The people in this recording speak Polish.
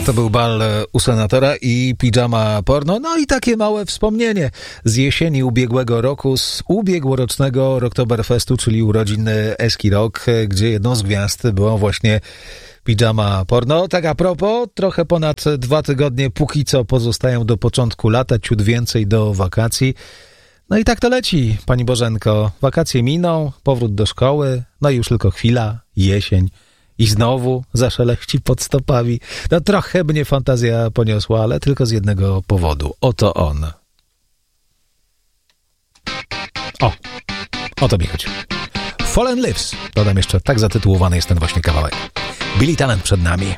To był bal u senatora i pijama porno. No i takie małe wspomnienie z jesieni ubiegłego roku, z ubiegłorocznego Rocktoberfestu, czyli urodzin Eski Rock, gdzie jedną z gwiazd było właśnie pijama porno. Tak a propos, trochę ponad 2 tygodnie póki co pozostają do początku lata, ciut więcej do wakacji. No i tak to leci, pani Bożenko. Wakacje miną, powrót do szkoły, no i już tylko chwila, jesień. I znowu zaszeleści pod stopami. No trochę mnie fantazja poniosła, ale tylko z jednego powodu. Oto on. O to mi chodzi. Fallen Leaves. Dodam jeszcze, tak zatytułowany jest ten właśnie kawałek. Billy Talent przed nami.